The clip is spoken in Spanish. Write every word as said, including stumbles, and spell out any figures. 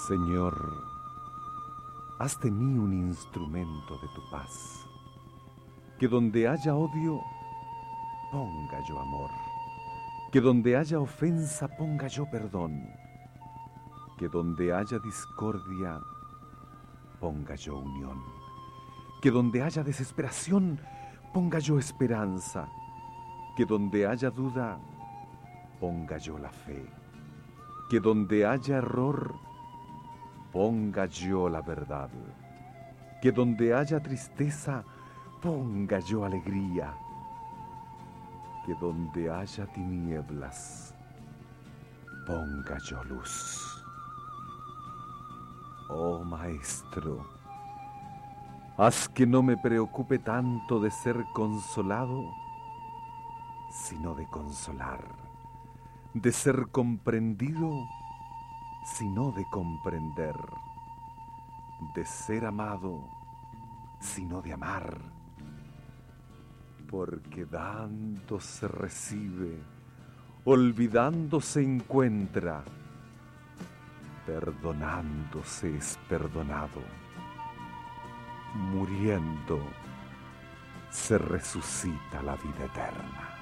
Señor, haz de mí un instrumento de tu paz, que donde haya odio, ponga yo amor, que donde haya ofensa, ponga yo perdón, que donde haya discordia, ponga yo unión, que donde haya desesperación, ponga yo esperanza, que donde haya duda, ponga yo la fe, que donde haya error, ponga yo la verdad, que donde haya tristeza, ponga yo alegría, que donde haya tinieblas, ponga yo luz. Oh Maestro, haz que no me preocupe tanto de ser consolado, sino de consolar, de ser comprendido, sino de comprender, de ser amado, sino de amar, porque dando se recibe, olvidando se encuentra, perdonando se es perdonado, muriendo se resucita la vida eterna.